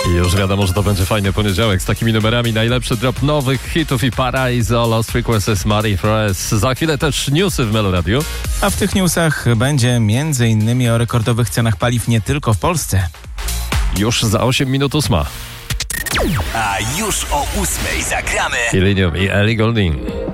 I już wiadomo, że to będzie fajny poniedziałek z takimi numerami. Najlepszy drop nowych hitów i Paraiso, Lost Frequencies, Marie Fresh. Za chwilę też newsy w Meloradiu. A w tych newsach będzie m.in. o rekordowych cenach paliw nie tylko w Polsce. Już za 8 minut 8. A już o 8 zagramy Illenium i Ellie Goulding.